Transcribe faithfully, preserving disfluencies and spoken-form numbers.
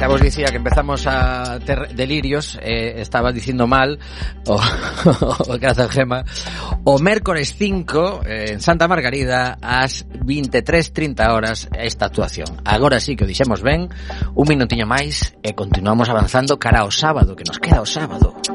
Xa vos dicía que empezamos a ter delirios, eh, estaba dicindo mal o, o gracias Gema, o mércores cinco eh, en Santa Margarida ás vinte e tres trinta horas esta actuación. Agora sí que o dixemos ben, un minutiño máis e continuamos avanzando cara ao sábado, que nos queda o sábado.